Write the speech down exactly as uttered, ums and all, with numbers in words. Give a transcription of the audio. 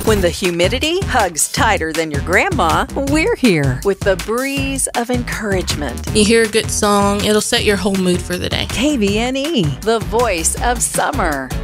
When the humidity hugs tighter than your grandma, we're here with the breeze of encouragement. You hear a good song, it'll set your whole mood for the day. K V N E, the voice of summer.